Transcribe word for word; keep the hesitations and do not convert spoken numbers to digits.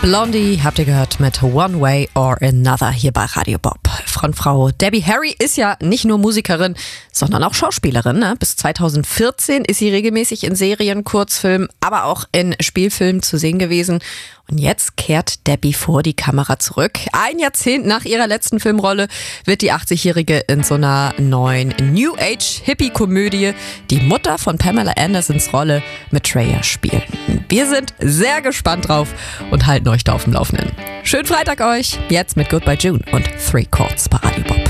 Blondie habt ihr gehört mit One Way or Another hier bei Radio Bob. Frontfrau Debbie Harry ist ja nicht nur Musikerin, sondern auch Schauspielerin. Ne? Bis zweitausendvierzehn ist sie regelmäßig in Serien, Kurzfilmen, aber auch in Spielfilmen zu sehen gewesen. Und jetzt kehrt Debbie vor die Kamera zurück. Ein Jahrzehnt nach ihrer letzten Filmrolle wird die achtzigjährige in so einer neuen New Age Hippie-Komödie die Mutter von Pamela Andersons Rolle Maitreya spielen. Wir sind sehr gespannt drauf und halten euch da auf dem Laufenden. Schönen Freitag euch, jetzt mit Goodbye June und Three Chords bei Radio Bob.